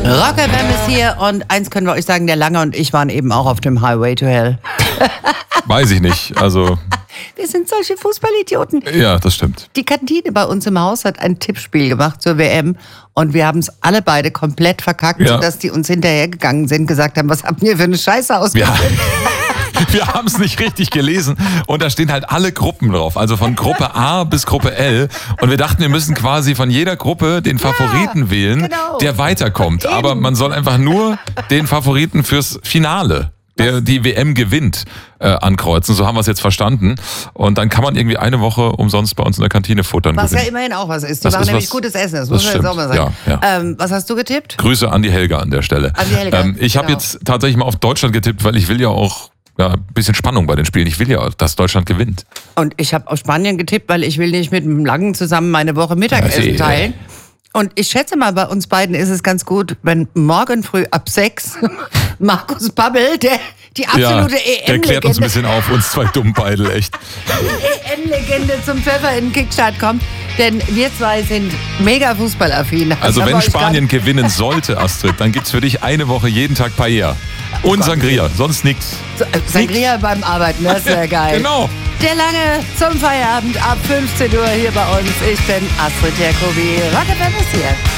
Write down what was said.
Rock FM ist hier und eins können wir euch sagen, der Lange und ich waren eben auch auf dem Highway to Hell. Weiß ich nicht, also... Wir sind solche Fußballidioten. Ja, das stimmt. Die Kantine bei uns im Haus hat ein Tippspiel gemacht zur WM und wir haben es alle beide komplett verkackt, sodass die uns hinterhergegangen sind, gesagt haben, was habt ihr für eine Scheiße ausgesucht? Wir haben es nicht richtig gelesen und da stehen halt alle Gruppen drauf, also von Gruppe A bis Gruppe L und wir dachten, wir müssen quasi von jeder Gruppe den Favoriten wählen, der weiterkommt, aber man soll einfach nur den Favoriten fürs Finale, der die WM gewinnt, ankreuzen. So haben wir es jetzt verstanden. Und dann kann man irgendwie eine Woche umsonst bei uns in der Kantine futtern. Was ja immerhin auch was ist. Die machen nämlich gutes Essen, das muss man jetzt auch mal sagen. Ja. Was hast du getippt? Grüße an die Helga an der Stelle. An die Helga, ich habe jetzt tatsächlich mal auf Deutschland getippt, weil ich will ja auch ein bisschen Spannung bei den Spielen. Ich will ja, dass Deutschland gewinnt. Und ich habe auf Spanien getippt, weil ich will nicht mit dem Langen zusammen meine Woche Mittagessen teilen. Und ich schätze mal, bei uns beiden ist es ganz gut, wenn morgen früh ab 6 Markus Babbel, die absolute EM-Legende. Der klärt uns ein bisschen auf, uns zwei Dummbeidel, echt. Die EM-Legende zum Pfeffer in den Kickstart kommt, denn wir zwei sind mega fußballaffin. Also wenn Spanien gewinnen sollte, Astrid, dann gibt's für dich eine Woche jeden Tag Paella. Und Sangria, sonst nichts. Sangria beim Arbeiten, das ist ja geil. Genau. Der Lange zum Feierabend ab 15 Uhr hier bei uns. Ich bin Astrid Jacobi. Rock FM ist hier.